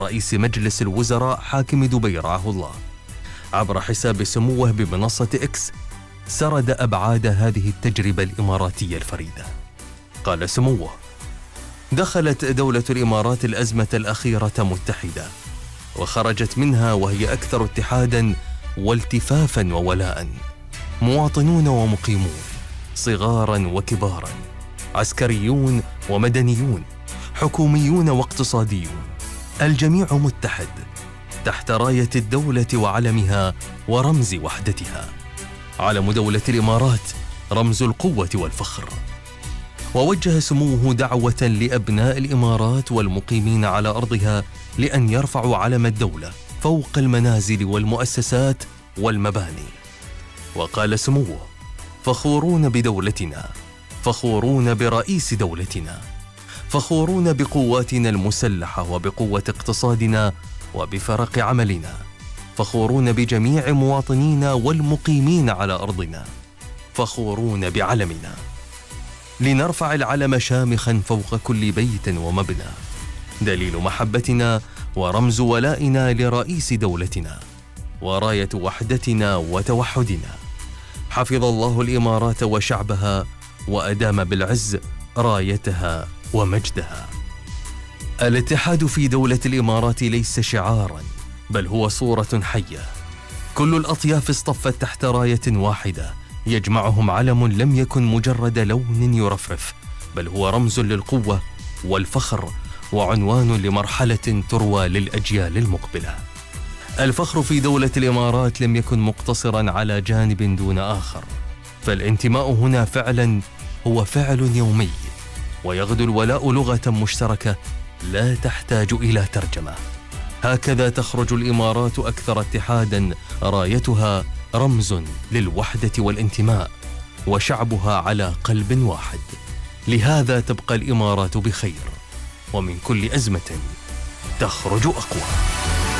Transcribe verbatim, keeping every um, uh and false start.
رئيس مجلس الوزراء حاكم دبي رعاه الله. عبر حساب سموه بمنصة إكس سرد أبعاد هذه التجربة الإماراتية الفريدة. قال سموه: دخلت دولة الإمارات الأزمة الأخيرة متحدة، وخرجت منها وهي أكثر اتحاداً والتفافاً وولاءً. مواطنون ومقيمون، صغاراً وكباراً، عسكريون ومدنيون، حكوميون واقتصاديون، الجميع متحد تحت راية الدولة وعلمها ورمز وحدتها. علم دولة الإمارات رمز القوة والفخر. ووجه سموه دعوة لأبناء الإمارات والمقيمين على أرضها لأن يرفعوا علم الدولة فوق المنازل والمؤسسات والمباني. وقال سموه: فخورون بدولتنا، فخورون برئيس دولتنا، فخورون بقواتنا المسلحة وبقوة اقتصادنا وبفرق عملنا، فخورون بجميع مواطنينا والمقيمين على أرضنا، فخورون بعلمنا. لنرفع العلم شامخا فوق كل بيت ومبنى، دليل محبتنا ورمز ولائنا لرئيس دولتنا، وراية وحدتنا وتوحدنا. حفظ الله الإمارات وشعبها وأدام بالعز رايتها ومجدها. الاتحاد في دولة الإمارات ليس شعاراً، بل هو صورة حية. كل الأطياف اصطفت تحت راية واحدة يجمعهم علم لم يكن مجرد لون يرفرف، بل هو رمز للقوة والفخر وعنوان لمرحلة تروى للأجيال المقبلة. الفخر في دولة الإمارات لم يكن مقتصراً على جانب دون آخر، فالانتماء هنا فعلاً هو فعل يومي، ويغدو الولاء لغة مشتركة لا تحتاج إلى ترجمة. هكذا تخرج الإمارات أكثر اتحاداً، رايتها رمز للوحدة والانتماء، وشعبها على قلب واحد. لهذا تبقى الإمارات بخير، ومن كل أزمة تخرج أقوى.